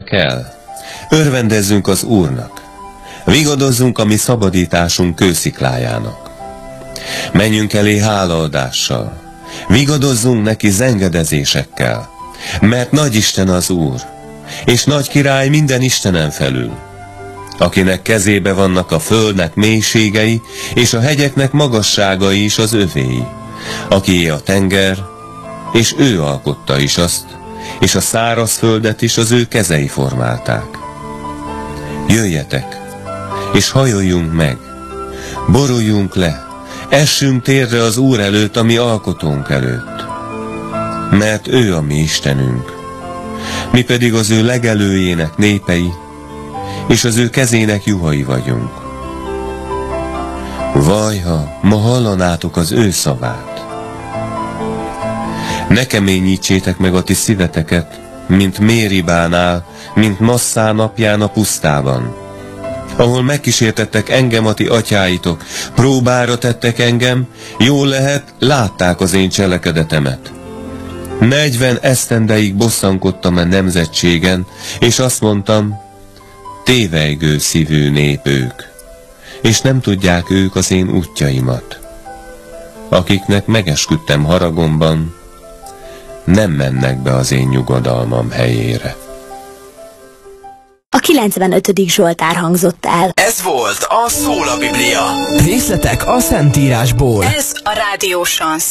kell. Örvendezzünk az Úrnak. Vigadozzunk a mi szabadításunk kősziklájának. Menjünk elé hálaadással. Vigadozzunk neki zengedezésekkel. Mert nagy Isten az Úr, és nagy király minden istenen felül, akinek kezébe vannak a földnek mélységei, és a hegyeknek magasságai is az övéi, akié a tenger, és ő alkotta is azt, és a szárazföldet is az ő kezei formálták. Jöjjetek, és hajoljunk meg, boruljunk le, essünk térre az Úr előtt, a mi alkotónk előtt, mert ő a mi Istenünk, mi pedig az ő legelőjének népei, és az ő kezének juhai vagyunk. Vajha, ma hallanátok az ő szavát. Ne keményítsétek meg a ti szíveteket, mint Méribánál, mint Masszá napján a pusztában, ahol megkísértettek engem a ti atyáitok, próbára tettek engem, jól lehet, látták az én cselekedetemet. 40 esztendeig bosszankodtam a nemzetségen, és azt mondtam, tévejgő szívű nép ők, és nem tudják ők az én útjaimat. Akiknek megesküdtem haragomban, nem mennek be az én nyugodalmam helyére. A 95. Zsoltár hangzott el. Ez volt a Szól a Biblia. Részletek a Szentírásból. Ez a Rádió Sansz.